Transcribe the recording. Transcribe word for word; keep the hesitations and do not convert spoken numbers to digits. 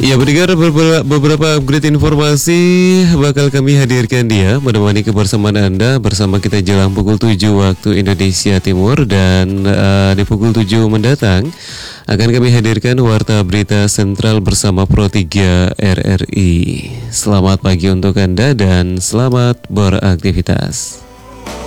Ya, mendengar beberapa, beberapa upgrade informasi bakal kami hadirkan dia menemani kebersamaan Anda bersama kita jelang pukul tujuh waktu Indonesia Timur. Dan uh, di pukul tujuh mendatang akan kami hadirkan Warta Berita Sentral bersama Pro tiga R R I. Selamat pagi untuk Anda dan selamat beraktivitas.